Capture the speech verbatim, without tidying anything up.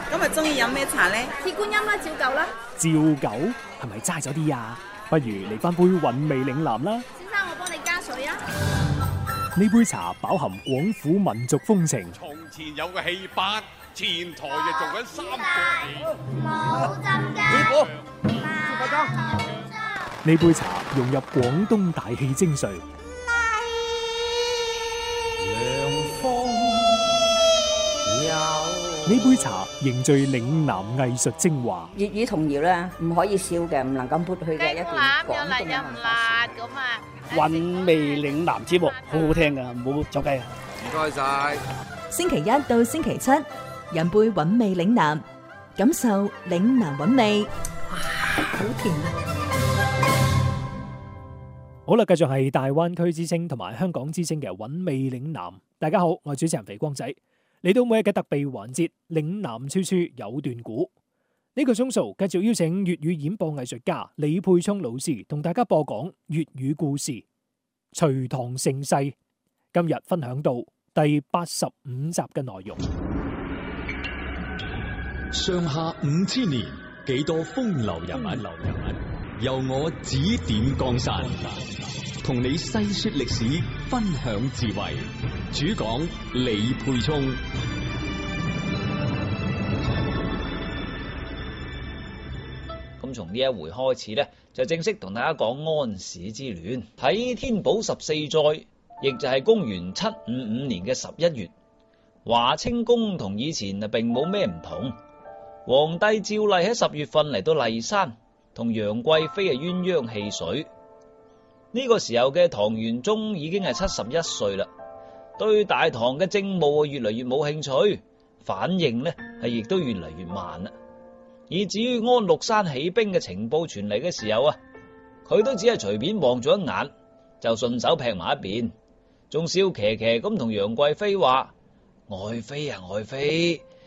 今日中意飲咩茶咧？ 鐵觀音啦，照舊啦。 照舊係咪齋咗啲啊？不如嚟翻杯韻味嶺南啦。 先生，我幫你加水啊。 呢杯茶飽含廣府民族風情。 從前有個戲班，前台就做緊三個冇浸嘅。 師傅，師傅裝。 呢杯茶融入廣東大氣精髓。呢杯茶凝聚嶺南藝術精華。 粵語童謠咧，唔可以笑嘅，唔能夠抹去嘅一段廣東嘅文化。 咁啊！ 韻味嶺南節目好好聽噶，唔好走雞啊！ 唔該晒。 星期一到星期七，飲杯韻味嶺南，感受嶺南韻味。哇，好甜啊！ 好啦，繼續係大灣區之聲同埋香港之聲嘅韻味嶺南。大家好，我係主持人肥光仔。嚟到每日嘅特備環節，嶺南處處有段古。呢個鐘數繼續邀請粵語演播藝術家李沛聰老師同大家播講粵語故事《隋唐盛世》。今日分享到第八十五集嘅內容。 上下五千年，幾多風流人物，流人物由我指點江山，同你細說歷史，分享智慧。主講李沛聰。 咁從呢一回開始咧，就正式同大家講安史之亂。睇天寶十四載，亦就係公元七五五年嘅十一月，華清宮同以前啊並冇咩唔同。皇帝照例喺十月份嚟到驪山，同楊貴妃啊鴛鴦戲水。呢、這個時候嘅唐玄宗已經係七十一歲啦，對大唐嘅政務啊越嚟越冇興趣，反應呢係亦都越嚟越慢啦。以至於安祿山起兵嘅情報傳嚟嘅時候啊，佢都只係隨便望咗一眼，就順手劈埋一邊，仲笑騎騎咁同楊貴妃話：愛妃啊愛妃，